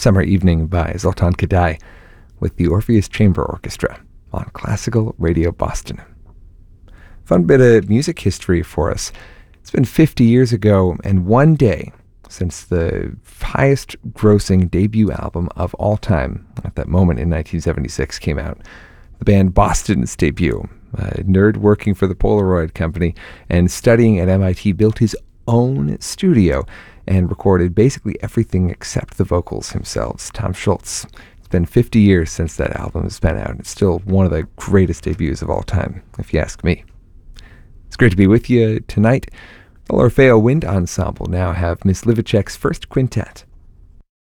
Summer Evening by Zoltan Kodály with the Orpheus Chamber Orchestra on Classical Radio Boston. Fun bit of music history for us. It's been 50 years ago and one day since the highest grossing debut album of all time at that moment in 1976 came out. The band Boston's debut. A nerd working for the Polaroid company and studying at MIT built his own studio and recorded basically everything except the vocals himself. Tom Schultz. It's been 50 years since that album has been out. It's still one of the greatest debuts of all time, if you ask me. It's great to be with you tonight. The L'Orfeo Wind Ensemble now have Miss Livicek's first quintet.